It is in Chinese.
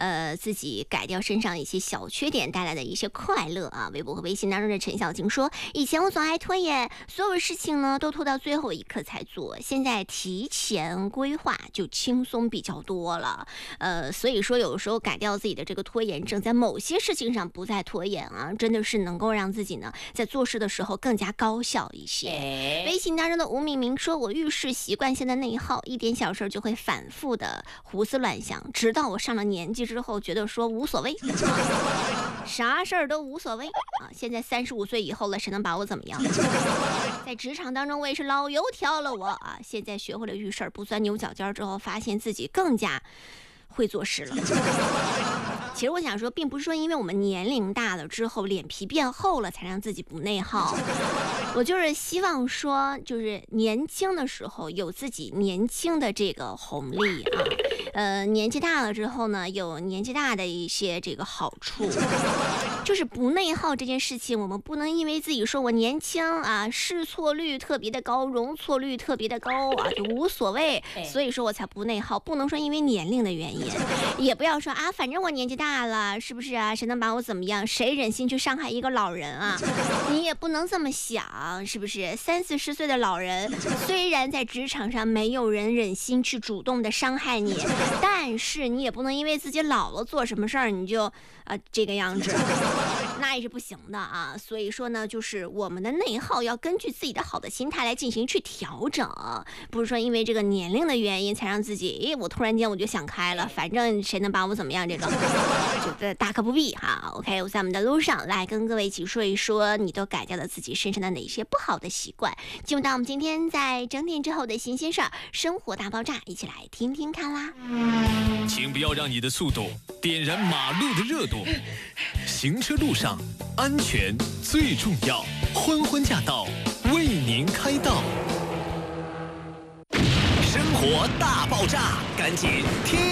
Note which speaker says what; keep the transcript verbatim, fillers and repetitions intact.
Speaker 1: 呃自己改掉身上一些小缺点带来的一些快乐啊。微博和微信当中的陈小静说，以前我总爱拖延，所有事情呢都拖到最后一刻才做，现在提前规划就轻松比较多了。呃，所以说有时候改掉自己的这个拖延症，在某些事情上不再拖延啊，真的是能够让自己呢在做事的时候更加高效一些。哎、微信当中的吴敏明说，我遇事习惯性的内耗，一点小事就会反复的胡思乱想，直到我上了年纪之后，觉得说无所谓，啥事儿都无所谓啊。现在三十五岁以后了，谁能把我怎么样？在职场当中，我也是老油条了我啊。现在学会了遇事儿不钻牛角尖之后，发现自己更加会做事了。其实我想说，并不是说因为我们年龄大了之后脸皮变厚了才让自己不内耗，我就是希望说，就是年轻的时候有自己年轻的这个红利啊，呃，年纪大了之后呢，有年纪大的一些这个好处。就是不内耗这件事情，我们不能因为自己说我年轻啊，试错率特别的高，容错率特别的高啊，就无所谓，所以说我才不内耗。不能说因为年龄的原因，也不要说啊，反正我年纪大了，是不是啊？谁能把我怎么样？谁忍心去伤害一个老人啊？你也不能这么想，是不是？三四十岁的老人，虽然在职场上没有人忍心去主动的伤害你，但是你也不能因为自己老了做什么事儿你就啊这个样子。那也是不行的啊，所以说呢，就是我们的内耗要根据自己的好的心态来进行去调整，不是说因为这个年龄的原因才让自己，诶，我突然间我就想开了，反正谁能把我怎么样，这种就大可不必哈。OK， 我在我们的路上来跟各位一起说一说，你都改掉了自己身上的哪些不好的习惯。进入到我们今天在整点之后的新鲜事儿，生活大爆炸，一起来听听看啦。
Speaker 2: 请不要让你的速度点燃马路的热度，行车路上安全最重要，欢欢驾到，为您开道。生活大爆炸，赶紧听